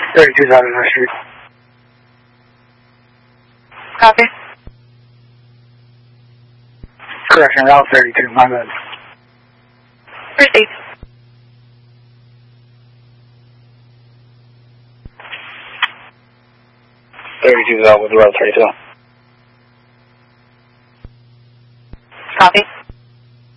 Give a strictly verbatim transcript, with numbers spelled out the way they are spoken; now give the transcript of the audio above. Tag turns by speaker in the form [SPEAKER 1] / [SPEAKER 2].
[SPEAKER 1] thirty-two South North Street.
[SPEAKER 2] Copy.
[SPEAKER 1] Correction, Route thirty-two, my bad.
[SPEAKER 2] Proceed.
[SPEAKER 1] thirty-two South with Route thirty-two.
[SPEAKER 2] Copy.